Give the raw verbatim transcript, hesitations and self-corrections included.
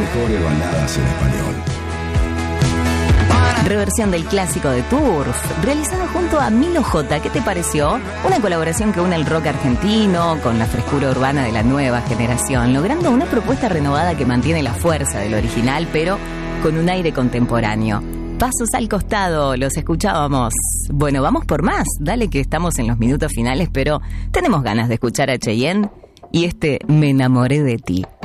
mejores baladas en español. Reversión del clásico de Turf, realizada junto a Milo J. ¿Qué te pareció? Una colaboración que une el rock argentino con la frescura urbana de la nueva generación, logrando una propuesta renovada que mantiene la fuerza del original, pero con un aire contemporáneo. Pasos al costado, los escuchábamos. Bueno, vamos por más. Dale que estamos en los minutos finales, pero tenemos ganas de escuchar a Cheyenne y este Me enamoré de ti.